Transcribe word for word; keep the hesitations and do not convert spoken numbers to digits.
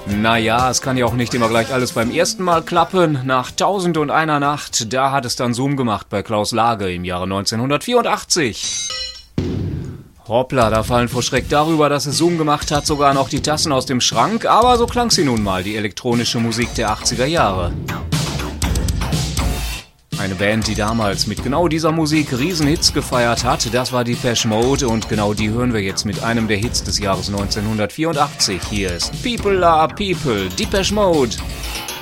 Naja, es kann ja auch nicht immer gleich alles beim ersten Mal klappen. Nach Tausend und einer Nacht, da hat es dann Zoom gemacht bei Klaus Lage im Jahre neunzehnhundertvierundachtzig. Hoppla, da fallen vor Schreck darüber, dass es Zoom gemacht hat, sogar noch die Tassen aus dem Schrank. Aber so klang sie nun mal, die elektronische Musik der achtziger Jahre. Eine Band, die damals mit genau dieser Musik Riesenhits gefeiert hat, das war Depeche Mode und genau die hören wir jetzt mit einem der Hits des Jahres neunzehnhundertvierundachtzig. Hier ist People Are People, Depeche Mode.